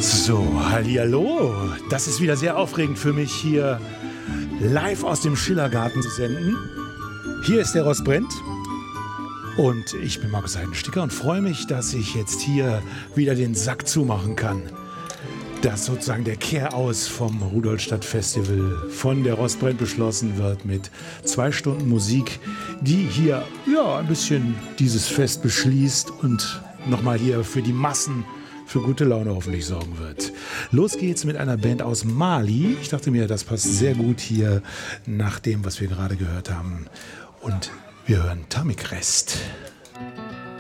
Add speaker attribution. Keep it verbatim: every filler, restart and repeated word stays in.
Speaker 1: So, hallihallo. Das ist wieder sehr aufregend für mich, hier live aus dem Schillergarten zu senden. Hier ist der Rost brennt und ich bin Markus Heidensticker und freue mich, dass ich jetzt hier wieder den Sack zumachen kann. Dass sozusagen der Kehraus vom Rudolstadt-Festival von der Rost brennt beschlossen wird mit zwei Stunden Musik, die hier ja ein bisschen dieses Fest beschließt und nochmal hier für die Massen für gute Laune hoffentlich sorgen wird. Los geht's mit einer Band aus Mali. Ich dachte mir, das passt sehr gut hier nach dem, was wir gerade gehört haben. Und wir hören Tamik Rest.